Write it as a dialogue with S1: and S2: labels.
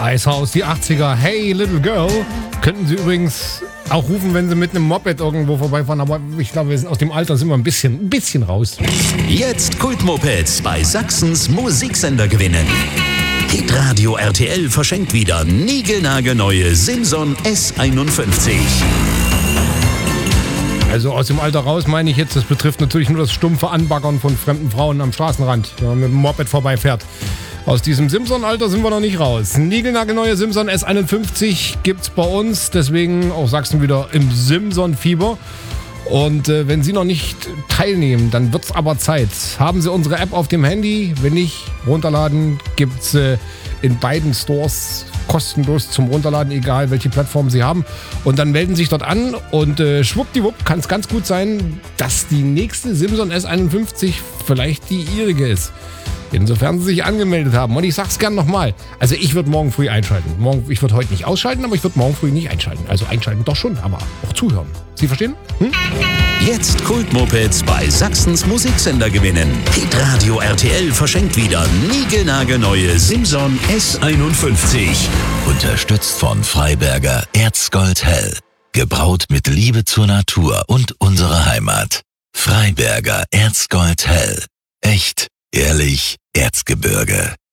S1: Eishaus, die 80er. Hey, Little Girl. Könnten Sie übrigens auch rufen, wenn Sie mit einem Moped irgendwo vorbeifahren. Aber ich glaube, aus dem Alter sind wir ein bisschen raus.
S2: Jetzt Kultmopeds bei Sachsens Musiksender gewinnen. Hitradio RTL verschenkt wieder niegelnagelneue Simson S51.
S1: Also aus dem Alter raus meine ich jetzt, das betrifft natürlich nur das stumpfe Anbaggern von fremden Frauen am Straßenrand, wenn man mit dem Moped vorbeifährt. Aus diesem Simson-Alter sind wir noch nicht raus. Niegelnagelneue Simson S51 gibt's bei uns, deswegen auch Sachsen wieder im Simson-Fieber. Und wenn Sie noch nicht teilnehmen, dann wird's aber Zeit. Haben Sie unsere App auf dem Handy? Wenn nicht, runterladen. Gibt's in beiden Stores kostenlos zum Runterladen, egal welche Plattform Sie haben. Und dann melden Sie sich dort an und schwuppdiwupp kann es ganz gut sein, dass die nächste Simson S51 vielleicht die Ihrige ist. Insofern Sie sich angemeldet haben. Und ich sag's gern nochmal. Also ich würde morgen früh einschalten. Ich würde heute nicht ausschalten, aber ich würde morgen früh nicht einschalten. Also einschalten doch schon, aber auch zuhören. Sie verstehen?
S2: Jetzt Kultmopeds bei Sachsens Musiksender gewinnen. Hitradio RTL verschenkt wieder niegelnagelneue Simson S51.
S3: Unterstützt von Freiberger Erzgold Hell. Gebraut mit Liebe zur Natur und unserer Heimat. Freiberger Erzgold Hell. Echt, ehrlich, Erzgebirge.